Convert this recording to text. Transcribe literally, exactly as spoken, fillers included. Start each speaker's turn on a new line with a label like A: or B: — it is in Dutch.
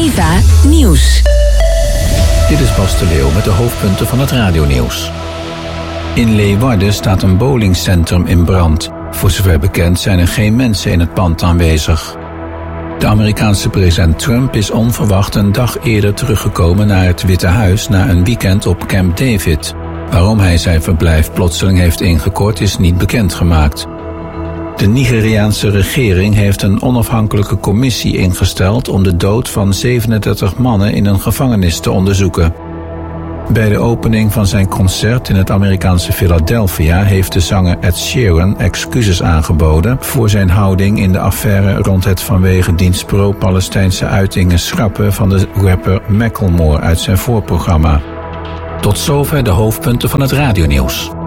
A: Eva Nieuws.
B: Dit is Bas de Leeuw met de hoofdpunten van het radionieuws. In Leeuwarden staat een bowlingcentrum in brand. Voor zover bekend zijn er geen mensen in het pand aanwezig. De Amerikaanse president Trump is onverwacht een dag eerder teruggekomen naar het Witte Huis na een weekend op Camp David. Waarom hij zijn verblijf plotseling heeft ingekort is niet bekendgemaakt. De Nigeriaanse regering heeft een onafhankelijke commissie ingesteld om de dood van zevenendertig mannen in een gevangenis te onderzoeken. Bij de opening van zijn concert in het Amerikaanse Philadelphia heeft de zanger Ed Sheeran excuses aangeboden voor zijn houding in de affaire rond het vanwege diens pro-Palestijnse uitingen schrappen van de rapper Macklemore uit zijn voorprogramma. Tot zover de hoofdpunten van het radionieuws.